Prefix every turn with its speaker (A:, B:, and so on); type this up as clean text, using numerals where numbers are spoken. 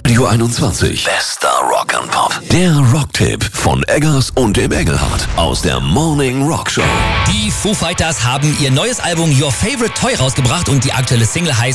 A: Radio 21. Bester Rock and Pop. Der Rocktipp von Eggers und dem Engelhardt aus der Morning Rock Show.
B: Die Foo Fighters haben ihr neues Album Your Favorite Toy rausgebracht und die aktuelle Single heißt